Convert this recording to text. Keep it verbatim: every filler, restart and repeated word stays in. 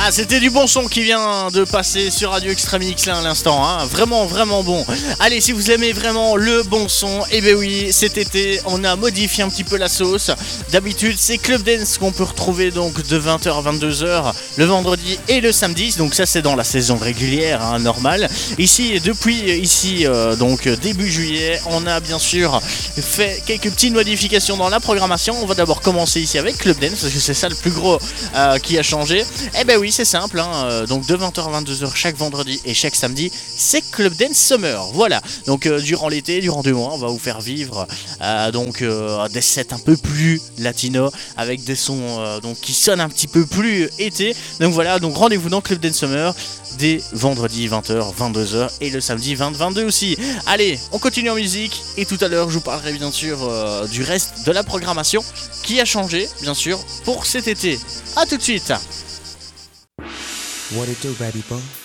Ah, c'était du bon son qui vient de passer sur Radio Extramix là à l'instant, hein. Vraiment, vraiment bon. Allez, si vous aimez vraiment le bon son, eh ben oui, cet été, on a modifié un petit peu la sauce. D'habitude, c'est Club Dance qu'on peut retrouver donc de vingt heures à vingt-deux heures le vendredi et le samedi. Donc ça, c'est dans la saison régulière, hein, normale. Ici, depuis ici, euh, donc début juillet, on a bien sûr fait quelques petites modifications dans la programmation. On va d'abord commencer ici avec Club Dance parce que c'est ça le plus gros euh, qui a changé. Eh ben oui, c'est simple, hein, euh, donc de vingt heures à vingt-deux heures chaque vendredi et chaque samedi, c'est Club Dance Summer. Voilà, donc euh, durant l'été, durant deux mois, on va vous faire vivre euh, donc euh, des sets un peu plus latino avec des sons euh, donc qui sonnent un petit peu plus été. Donc voilà, donc rendez-vous dans Club Dance Summer dès vendredi vingt heures, vingt-deux heures et le samedi vingt, vingt-deux aussi. Allez, on continue en musique et tout à l'heure, je vous parlerai bien sûr euh, du reste de la programmation qui a changé, bien sûr, pour cet été. A tout de suite. What it do, baby boy?